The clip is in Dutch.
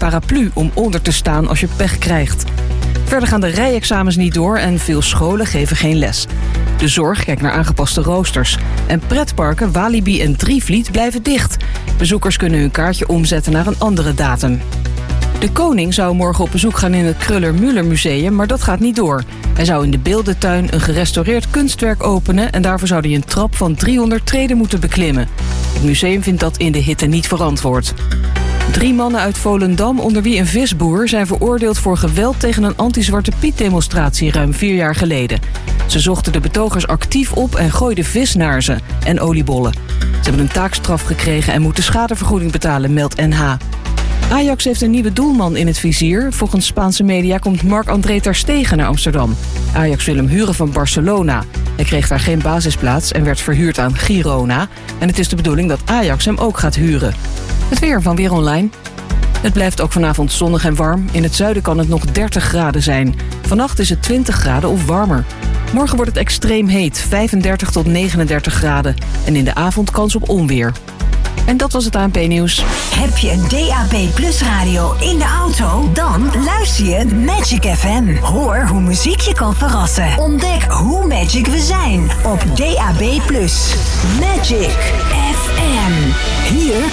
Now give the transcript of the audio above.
paraplu om onder te staan als je pech krijgt. Verder gaan de rijexamens niet door en veel scholen geven geen les. De zorg kijkt naar aangepaste roosters. En pretparken Walibi en Drievliet blijven dicht. Bezoekers kunnen hun kaartje omzetten naar een andere datum. De koning zou morgen op bezoek gaan in het Kruller-Müller Museum, maar dat gaat niet door. Hij zou in de Beeldentuin een gerestaureerd kunstwerk openen en daarvoor zou hij een trap van 300 treden moeten beklimmen. Het museum vindt dat in de hitte niet verantwoord. 3 mannen uit Volendam, onder wie een visboer, zijn veroordeeld voor geweld tegen een anti-Zwarte Piet-demonstratie ruim 4 jaar geleden. Ze zochten de betogers actief op en gooiden vis naar ze en oliebollen. Ze hebben een taakstraf gekregen en moeten schadevergoeding betalen, meldt NH. Ajax heeft een nieuwe doelman in het vizier. Volgens Spaanse media komt Marc-André ter Stegen naar Amsterdam. Ajax wil hem huren van Barcelona. Hij kreeg daar geen basisplaats en werd verhuurd aan Girona. En het is de bedoeling dat Ajax hem ook gaat huren. Het weer van Weer Online. Het blijft ook vanavond zonnig en warm. In het zuiden kan het nog 30 graden zijn. Vannacht is het 20 graden of warmer. Morgen wordt het extreem heet, 35 tot 39 graden. En in de avond kans op onweer. En dat was het ANP-nieuws. Heb je een DAB Plus radio in de auto? Dan luister je Magic FM. Hoor hoe muziek je kan verrassen. Ontdek hoe magic we zijn op DAB Plus. Magic FM. Hier